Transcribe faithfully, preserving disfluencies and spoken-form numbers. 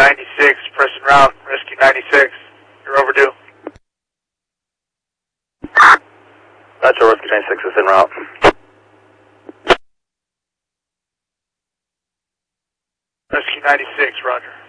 ninety-six, press en route, Rescue ninety-six. You're overdue. Roger, Rescue ninety-six is en route. Rescue ninety-six, roger.